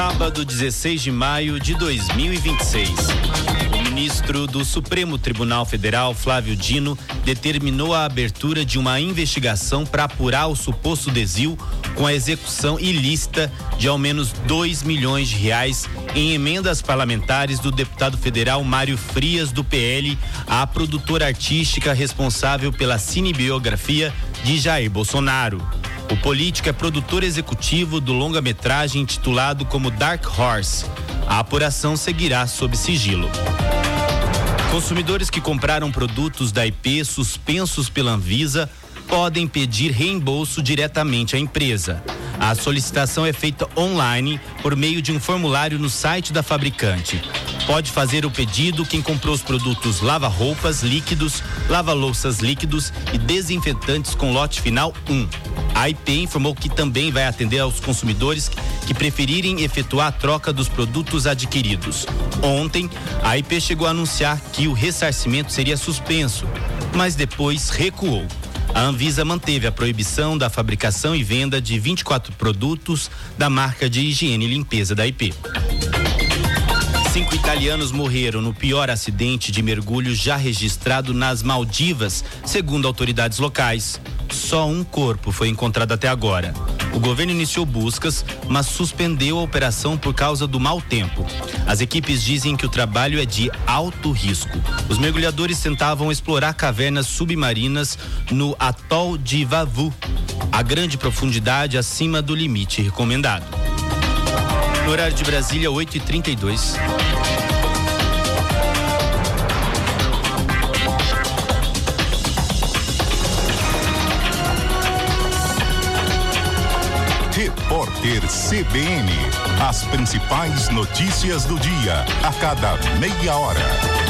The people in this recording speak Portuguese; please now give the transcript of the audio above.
Sábado, 16 de maio de 2026. O ministro do Supremo Tribunal Federal, Flávio Dino, determinou a abertura de uma investigação para apurar o suposto desvio com a execução ilícita de ao menos R$2 milhões em emendas parlamentares do deputado federal Mário Frias, do PL, à produtora artística responsável pela cinebiografia de Jair Bolsonaro. O político é produtor executivo do longa-metragem intitulado como Dark Horse. A apuração seguirá sob sigilo. Consumidores que compraram produtos da IP suspensos pela Anvisa podem pedir reembolso diretamente à empresa. A solicitação é feita online por meio de um formulário no site da fabricante. Pode fazer o pedido quem comprou os produtos lava-roupas líquidos, lava-louças líquidos e desinfetantes com lote final 1. A IP informou que também vai atender aos consumidores que preferirem efetuar a troca dos produtos adquiridos. Ontem, a IP chegou a anunciar que o ressarcimento seria suspenso, mas depois recuou. A Anvisa manteve a proibição da fabricação e venda de 24 produtos da marca de higiene e limpeza da IP. 5 italianos morreram no pior acidente de mergulho já registrado nas Maldivas, segundo autoridades locais. Só um corpo foi encontrado até agora. O governo iniciou buscas, mas suspendeu a operação por causa do mau tempo. As equipes dizem que o trabalho é de alto risco. Os mergulhadores tentavam explorar cavernas submarinas no atol de Vavu, a grande profundidade acima do limite recomendado. No horário de Brasília, 8h32. Repórter CBN. As principais notícias do dia, a cada meia hora.